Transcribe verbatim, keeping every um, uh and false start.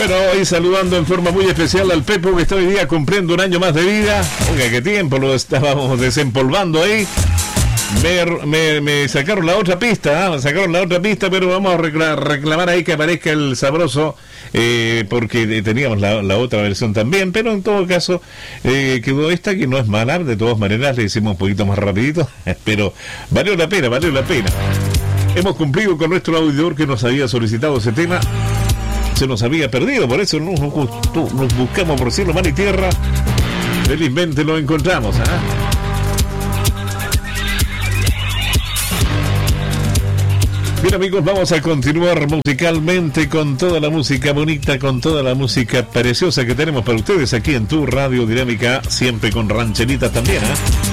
Bueno, hoy saludando en forma muy especial al Pepo, que está hoy día cumpliendo un año más de vida. Oiga, qué tiempo, lo estábamos desempolvando ahí. Me, me, me sacaron la otra pista, ¿eh? me sacaron la otra pista, pero vamos a recla- reclamar ahí que aparezca el sabroso, eh, porque teníamos la, la otra versión también, pero en todo caso eh, quedó esta, que no es mala. De todas maneras le hicimos un poquito más rapidito, pero valió la pena, valió la pena. Hemos cumplido con nuestro audidor que nos había solicitado ese tema. Se nos había perdido, por eso nos, nos, nos buscamos por cielo, mar y tierra. Felizmente lo encontramos, ¿ah? ¿eh? Bien, amigos, vamos a continuar musicalmente con toda la música bonita, con toda la música preciosa que tenemos para ustedes aquí en tu Radio Dinámica, siempre con rancheritas también, ¿eh?